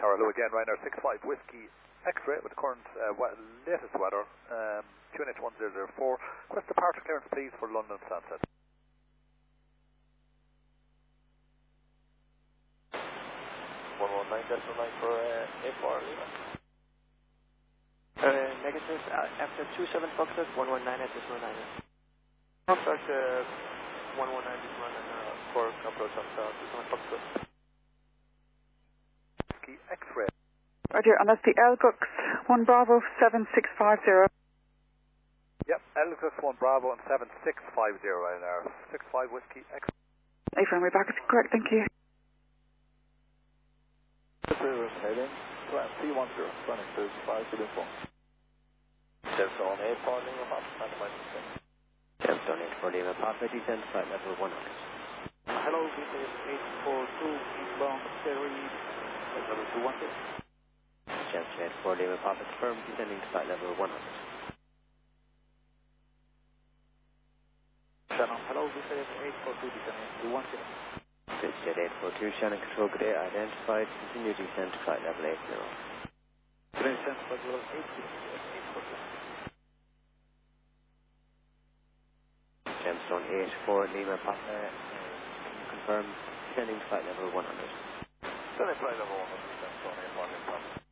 Tower Lou again, Ryanair 65 Whiskey X-ray with the current latest weather, QNH 1004. Request departure clearance please for London Stansted. 119.9 for A4 Lima. Negative, after 27 Foxtrot, 119.9. Contact 119.9 for approach after 27 Foxtrot. Whiskey X-ray. Roger, and that's the Elgux 1 Bravo 7650. Yep, Elgux 1 Bravo and 7650 Ryanair 65 Whiskey X-ray. A-frame, we're back, it's correct, thank you. Heading, T10, running to 574. Gemstone 8 for Lima Pop, Gemstone 8 for Lima Pop, descend flight level 100. Hello, this is 842 eastbound ferry, level 210. Gemstone 8 for Lima Pop, firm, descending to flight level 100. Shannon, hello, this is 842 descending to 110. Jet 842, Shannon Control, good day, identified, continue descent to flight level 80. Good day, descent flight level 80. Gemstone 8 for Lima Papa, can you confirm descending to flight level 100? Descending to flight level 100, Gemstone 8 for Lima Papa.